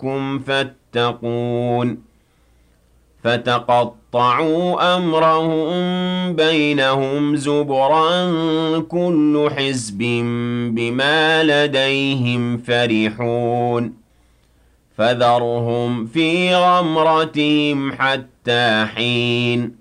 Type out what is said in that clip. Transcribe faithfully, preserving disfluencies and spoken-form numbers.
رَبَّكُمْ فَاتَّقُونِ فَتَقَطَّعُوا أَمْرَهُم بَيْنَهُمْ زُبُرًا ۖ كُلُّ حِزْبٍ بِمَا لَدَيْهِمْ فَرِحُونَ فَذَرْهُمْ فِي غَمْرَتِهِمْ حَتَّىٰ حِينٍ